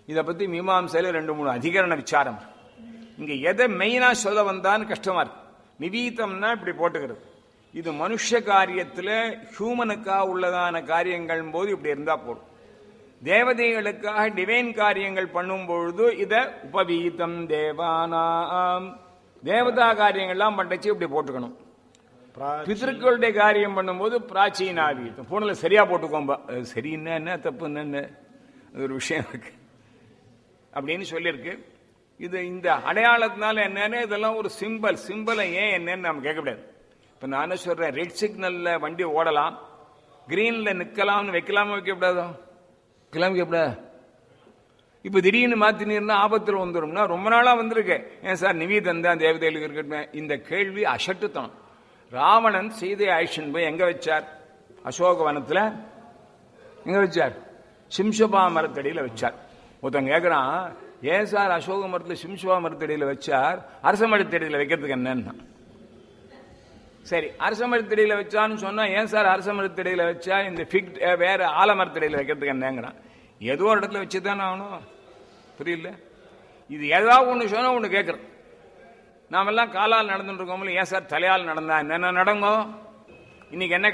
இதை பத்தி மீமாம்சையில 2-3 அதிகரண விசாரம். இங்க எதை மெயினா சொல்ல வந்தான்னு கஷ்டமா இருக்கு. நிவீதம்னா இப்படி போட்டுக்கிறது. இது மனுஷ காரியத்துல ஹியூமனுக்கா உள்ளதான காரியங்கள் போது இப்படி இருந்தா போடும். தேவதைகளுக்காக டிவைன் காரியங்கள் பண்ணும் பொழுது இத உபவீதம் தேவானாம், தேவதா காரியங்கள்லாம் பண்றச்சு இப்படி போட்டுக்கணும். பிதர்களுடைய காரியம் பண்ணும்போது பிராச்சீனாவீதம் போனல சரியா போட்டுக்கோம்பா. சரி என்ன தப்பு என்ன ஒரு விஷயம் இருக்கு அப்படின்னு சொல்லியிருக்கு. இது இந்த அடையாளத்தினால என்னன்னு இதெல்லாம் ஒரு சிம்பலை ஏன் என்னன்னு நம்ம கேட்கக்கூடாது. இப்ப நானே சொல்றேன், ரெட் சிக்னல்ல வண்டி ஓடலாம், கிரீன்ல நிக்கலாம்னு வைக்கலாமா வைக்கப்படாதோ? வைக்கப்படாது. இப்ப திடீர்னு மாத்தினீர்னா ஆபத்துல வந்துடும்னா ரொம்ப நாளா வந்திருக்கு. ஏன் சார் நிவீதம் தான் தேவதைகளுக்கு இருக்கட்டும்? இந்த கேள்வி அசட்டுத்தனம். ராவணன் சீதை ஆயிஷன் போய் எங்க வச்சார்? அசோகவனத்துல. எங்க வச்சார்? சிம்சபா மரத்தடியில வச்சார். ஒருத்தன் கேட்கிறான், ஏன் சார் அசோக மரத்துல சிம்சபா மரத்தடியில வச்சார், அரச மரத்தடியில வைக்கிறதுக்கு என்னன்னா? சரி, அரச மரத்தடியில வச்சான்னு சொன்னா ஏன் சார் அரச மரத்தடியில வச்சா இந்த ஃபிக் வேற ஆலமரத்தடியில வைக்கிறதுக்கு என்னங்கிறான். ஏதோ ஒரு இடத்துல வச்சுதானே ஆகணும். புரியல? இது ஏதாவது ஒண்ணு சொன்னா ஒண்ணு கேட்கறோம். நாமெல்லாம் காலால் நடந்துட்டு இருக்கோம்ல, ஏன் சார் தலையால் நடந்தா என்ன நடங்கோ? இன்னைக்கு என்ன